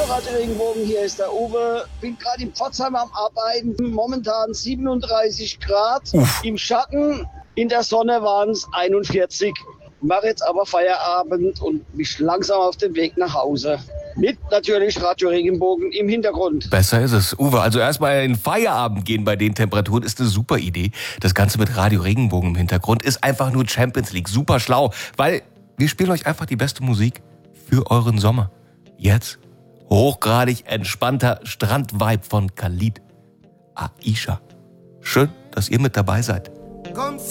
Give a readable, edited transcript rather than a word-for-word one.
Radio Regenbogen, hier ist der Uwe. Bin gerade in Pforzheim am Arbeiten. Momentan 37 Grad. Im Schatten, in der Sonne waren es 41. Mache jetzt aber Feierabend und mich langsam auf den Weg nach Hause. Mit natürlich Radio Regenbogen im Hintergrund. Besser ist es. Uwe, also erstmal in Feierabend gehen bei den Temperaturen ist eine super Idee. Das Ganze mit Radio Regenbogen im Hintergrund ist einfach nur Champions League. Super schlau, weil wir spielen euch einfach die beste Musik für euren Sommer. Jetzt hochgradig entspannter Strandvibe von Khalid. Aisha. Schön, dass ihr mit dabei seid.